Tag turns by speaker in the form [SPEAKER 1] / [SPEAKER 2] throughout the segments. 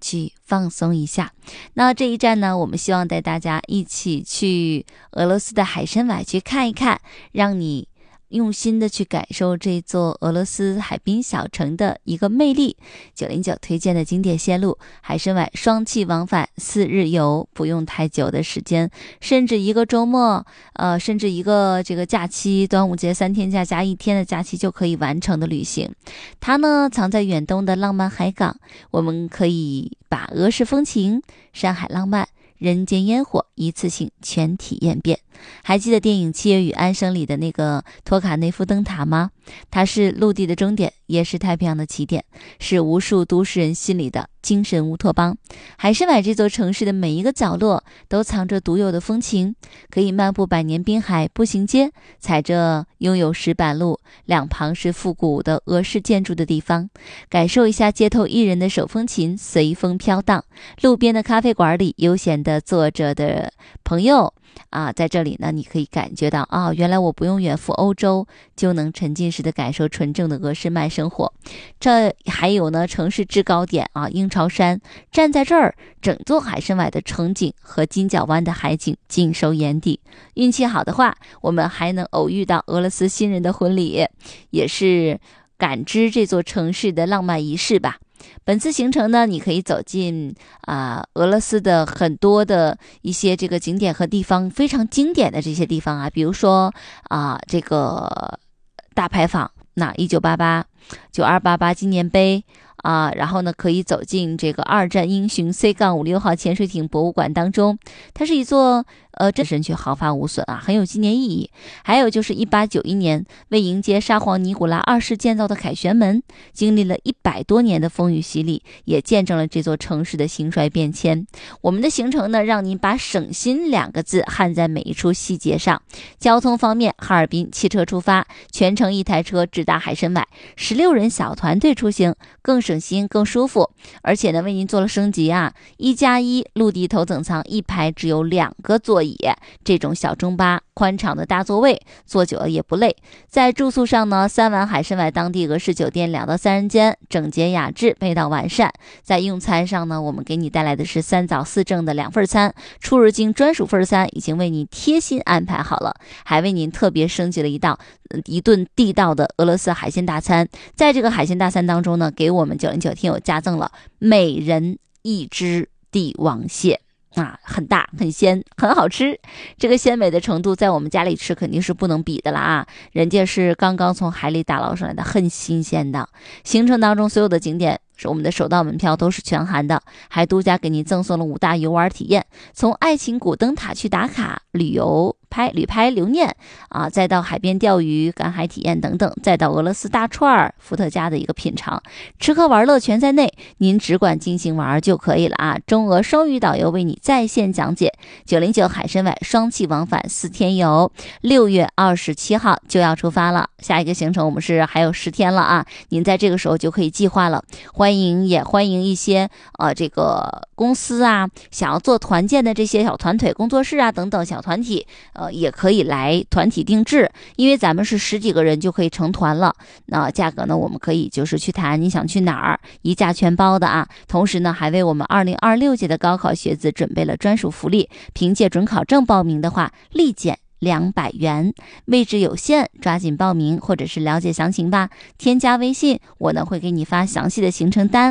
[SPEAKER 1] 去放松一下。那这一站呢，我们希望带大家一起去俄罗斯的海参崴去看一看，让你用心的去感受这座俄罗斯海滨小城的一个魅力。909推荐的经典线路，海参崴双气往返4日游，不用太久的时间，甚至一个周末，甚至一个这个假期，端午节3天假加1天的假期就可以完成的旅行。它呢藏在远东的浪漫海港，我们可以把俄式风情、山海浪漫、人间烟火一次性全体验遍。还记得电影《七月与安生》里的那个托卡内夫灯塔吗？它是陆地的终点，也是太平洋的起点，是无数都市人心里的精神乌托邦。海参崴这座城市的每一个角落都藏着独有的风情，可以漫步百年滨海步行街，踩着拥有石板路，两旁是复古的俄式建筑的地方，感受一下街头艺人的手风琴随风飘荡，路边的咖啡馆里悠闲地坐着的朋友在这里呢，你可以感觉到原来我不用远赴欧洲就能沉浸式的感受纯正的俄式慢生活。这还有呢，城市制高点鹰巢山，站在这儿，整座海参崴的城景和金角湾的海景尽收眼底。运气好的话，我们还能偶遇到俄罗斯新人的婚礼，也是感知这座城市的浪漫仪式吧。本次行程呢，你可以走进俄罗斯的很多的一些这个景点和地方，非常经典的这些地方比如说这个大牌坊，那1988、9288纪念碑然后呢可以走进这个二战英雄 C-56号潜水艇博物馆当中，它是一座真身躯毫发无损很有纪念意义。还有就是1891年为迎接沙皇尼古拉2世建造的凯旋门，经历了100多年的风雨洗礼，也见证了这座城市的兴衰变迁。我们的行程呢，让您把省心2个字焊在每一处细节上。交通方面，哈尔滨汽车出发，全程1台车直达海参崴，16人小团队出行，更省心更舒服。而且呢，为您做了升级1+1陆地头等舱，1排只有2个座椅，这种小中巴宽敞的大座位，坐久了也不累。在住宿上呢，3晚海参崴当地俄式酒店2到3人间，整洁雅致，味道完善。在用餐上呢，我们给你带来的是3早4正的2份餐，出入境专属份餐已经为您贴心安排好了，还为您特别升级了一顿地道的俄罗斯海鲜大餐。在这个海鲜大餐当中呢，给我们909听友加赠了每人1只帝王蟹很大很鲜很好吃，这个鲜美的程度在我们家里吃肯定是不能比的啦人家是刚刚从海里打捞上来的，很新鲜的。行程当中所有的景点是我们的首道门票都是全含的，还独家给您赠送了5大游玩体验，从爱情古灯塔去打卡旅拍留念再到海边钓鱼赶海体验等等，再到俄罗斯大串伏特加的一个品尝，吃喝玩乐全在内，您只管尽情玩就可以了中俄双语导游为你在线讲解。909海参崴双气往返4天游，6月27号就要出发了，下一个行程我们是还有10天了您在这个时候就可以计划了。欢迎一些这个公司想要做团建的这些小团腿工作室等等小团体也可以来团体定制，因为咱们是10几个人就可以成团了。那价格呢，我们可以就是去谈你想去哪儿，一价全包的同时呢，还为我们2026届的高考学子准备了专属福利，凭借准考证报名的话，立减200元，位置有限，抓紧报名或者是了解详情吧。添加微信，我呢会给你发详细的行程单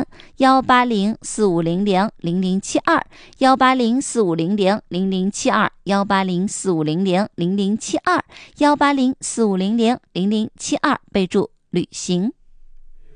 [SPEAKER 1] ，18045000072 18045000072 18045000072 18045000072，备注旅行。